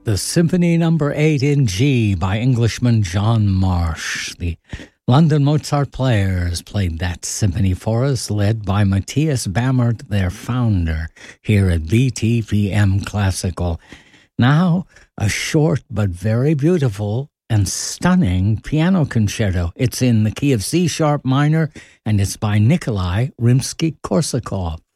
The Symphony Number 8 in G by Englishman John Marsh. The London Mozart Players played that symphony for us, led by Matthias Bammert, their founder, here at BTPM Classical. Now, a short but very beautiful and stunning piano concerto. It's in the key of C-sharp minor, and it's by Nikolai Rimsky-Korsakov.